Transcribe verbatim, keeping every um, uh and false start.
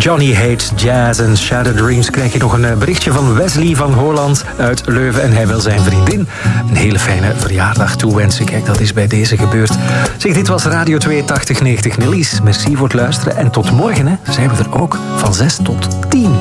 Johnny Hates Jazz en Shattered Dreams krijg je nog een berichtje van Wesley van Holland uit Leuven. En hij wil zijn vriendin een hele fijne verjaardag toewensen. Kijk, dat is bij deze gebeurd. Zeg, dit was Radio twee tachtig negentig Nillies. Merci voor het luisteren. En tot morgen hè, zijn we er ook van zes tot tien.